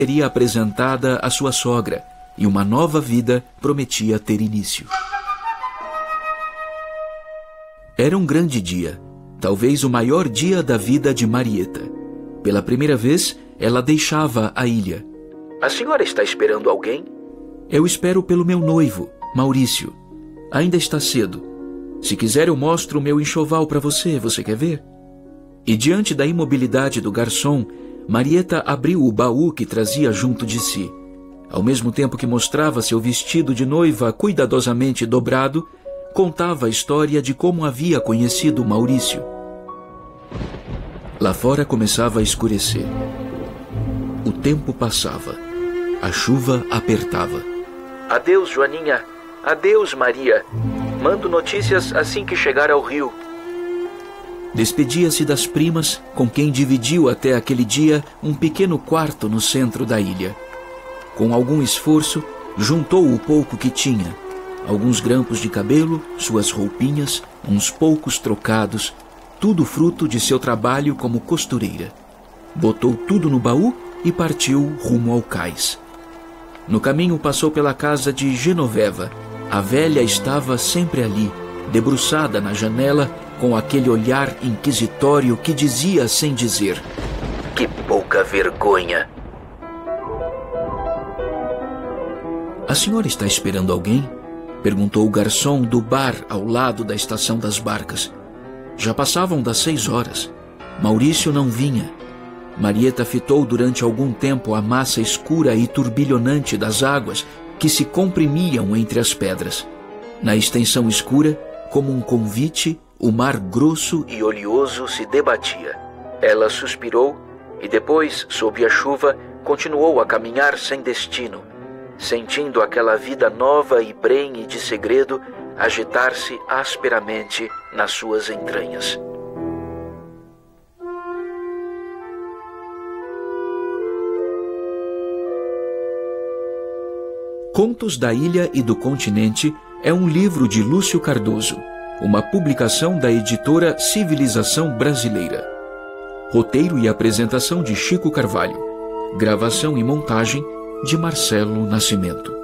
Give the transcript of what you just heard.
seria apresentada à sua sogra e uma nova vida prometia ter início. Era um grande dia, talvez o maior dia da vida de Marieta. Pela primeira vez, ela deixava a ilha. A senhora está esperando alguém? Eu espero pelo meu noivo, Maurício. Ainda está cedo. Se quiser, eu mostro o meu enxoval para você. Você quer ver? E diante da imobilidade do garçom, Marieta abriu o baú que trazia junto de si. Ao mesmo tempo que mostrava seu vestido de noiva cuidadosamente dobrado, contava a história de como havia conhecido Maurício. Lá fora começava a escurecer. O tempo passava. A chuva apertava. Adeus, Joaninha. Adeus, Maria. Mando notícias assim que chegar ao rio. Despedia-se das primas, com quem dividiu até aquele dia um pequeno quarto no centro da ilha. Com algum esforço, juntou o pouco que tinha. Alguns grampos de cabelo, suas roupinhas, uns poucos trocados, tudo fruto de seu trabalho como costureira. Botou tudo no baú e partiu rumo ao cais. No caminho passou pela casa de Genoveva. A velha estava sempre ali, debruçada na janela, com aquele olhar inquisitório que dizia sem dizer: Que pouca vergonha! A senhora está esperando alguém? Perguntou o garçom do bar ao lado da estação das barcas. Já passavam das 6 horas. Maurício não vinha. Marieta fitou durante algum tempo a massa escura e turbilhonante das águas que se comprimiam entre as pedras. Na extensão escura, como um convite, o mar grosso e oleoso se debatia. Ela suspirou e depois, sob a chuva, continuou a caminhar sem destino, sentindo aquela vida nova e prenhe de segredo agitar-se asperamente nas suas entranhas. Contos da Ilha e do Continente é um livro de Lúcio Cardoso, uma publicação da editora Civilização Brasileira. Roteiro e apresentação de Chico Carvalho. Gravação e montagem de Marcelo Nascimento.